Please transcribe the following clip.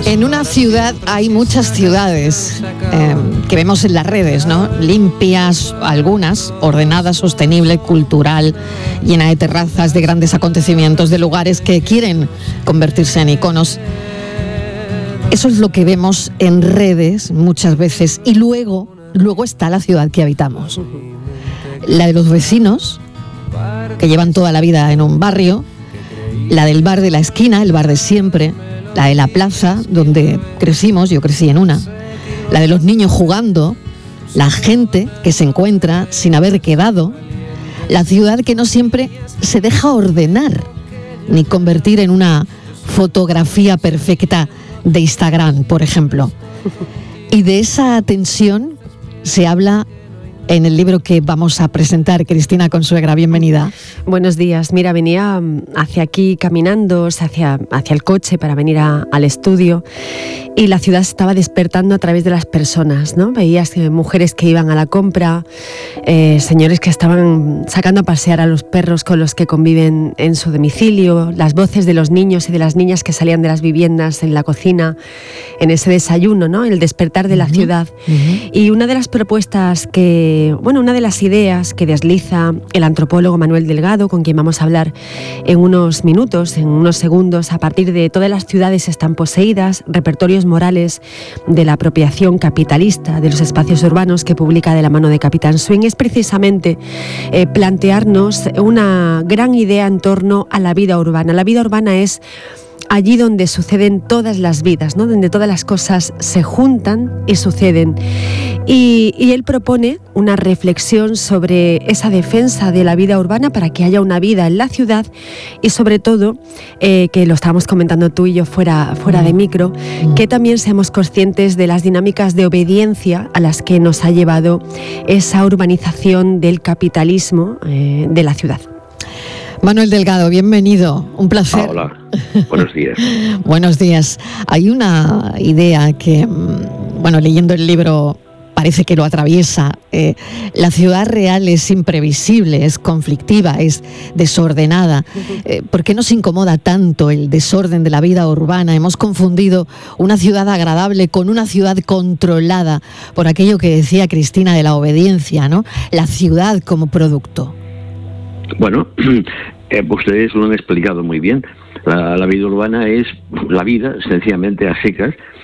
En una ciudad hay muchas ciudades que vemos en las redes, ¿no? Limpias, algunas, ordenadas, sostenible, cultural, llena de terrazas, de grandes acontecimientos, de lugares que quieren convertirse en iconos. Eso es lo que vemos en redes muchas veces. Y luego está la ciudad que habitamos. La de los vecinos, que llevan toda la vida en un barrio. La del bar de la esquina, el bar de siempre. La de la plaza, donde crecimos, yo crecí en una. La de los niños jugando. La gente que se encuentra sin haber quedado. La ciudad que no siempre se deja ordenar, ni convertir en una fotografía perfecta de Instagram, por ejemplo. Y de esa tensión se habla en el libro que vamos a presentar. Cristina Consuegra, bienvenida. Buenos días. Mira, venía hacia aquí caminando, hacia el coche para venir al estudio, y la ciudad se estaba despertando a través de las personas, ¿no? Veías mujeres que iban a la compra, señores que estaban sacando a pasear a los perros con los que conviven en su domicilio, las voces de los niños y de las niñas que salían de las viviendas en la cocina, en ese desayuno, ¿no? El despertar de la ciudad. Y una de las propuestas una de las ideas que desliza el antropólogo Manuel Delgado, con quien vamos a hablar en unos minutos, en unos segundos, a partir de todas las ciudades están poseídas, repertorios morales de la apropiación capitalista de los espacios urbanos, que publica de la mano de Capitán Swing, es precisamente plantearnos una gran idea en torno a la vida urbana. La vida urbana es allí donde suceden todas las vidas, ¿no? Donde todas las cosas se juntan y suceden. Y él propone una reflexión sobre esa defensa de la vida urbana para que haya una vida en la ciudad, y sobre todo, que lo estábamos comentando tú y yo fuera de micro, que también seamos conscientes de las dinámicas de obediencia a las que nos ha llevado esa urbanización del capitalismo de la ciudad. Manuel Delgado, bienvenido, un placer. Hola, buenos días. Buenos días. Hay una idea que, leyendo el libro parece que lo atraviesa. La ciudad real es imprevisible, es conflictiva, es desordenada. ¿Por qué nos incomoda tanto el desorden de la vida urbana? Hemos confundido una ciudad agradable con una ciudad controlada por aquello que decía Cristina de la obediencia, ¿no? La ciudad como producto. Bueno, ustedes lo han explicado muy bien. La vida urbana es la vida, sencillamente a secas,